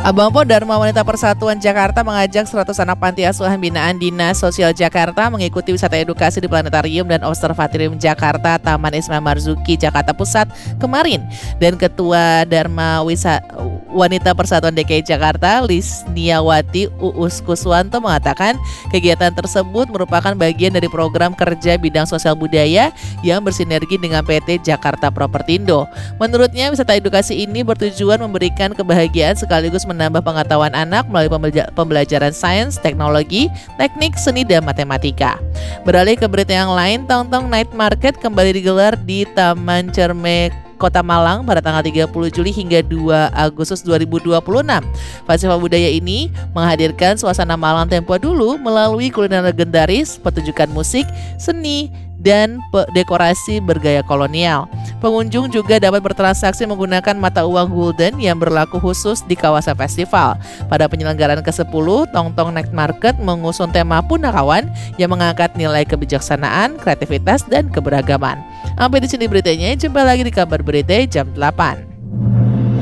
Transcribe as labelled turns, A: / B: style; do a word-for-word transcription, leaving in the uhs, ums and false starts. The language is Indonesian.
A: Abang Po Dharma Wanita Persatuan Jakarta mengajak seratus anak panti asuhan binaan Dinas Sosial Jakarta mengikuti wisata edukasi di Planetarium dan Observatorium Jakarta Taman Ismail Marzuki, Jakarta Pusat kemarin. Dan Ketua Dharma Wisa Wanita Persatuan D K I Jakarta, Lisniawati Uus Kuswanto mengatakan kegiatan tersebut merupakan bagian dari program kerja bidang sosial budaya yang bersinergi dengan P T Jakarta Propertindo. Menurutnya, wisata edukasi ini bertujuan memberikan kebahagiaan sekaligus menambah pengetahuan anak melalui pembelajaran sains, teknologi, teknik, seni, dan matematika. Beralih ke berita yang lain, Tongtong Night Market kembali digelar di Taman Cermek Kota Malang pada tanggal tiga puluh Juli hingga dua Agustus dua ribu dua puluh enam. Festival budaya ini menghadirkan suasana Malang tempo dulu melalui kuliner legendaris, pertunjukan musik, seni, dan dekorasi bergaya kolonial. Pengunjung juga dapat bertransaksi menggunakan mata uang gulden yang berlaku khusus di kawasan festival. Pada penyelenggaraan kesepuluh, Tongtong Night Market mengusung tema Punakawan yang mengangkat nilai kebijaksanaan, kreativitas, dan keberagaman. Sampai di sini beritanya, jumpa lagi di kabar berita jam delapan.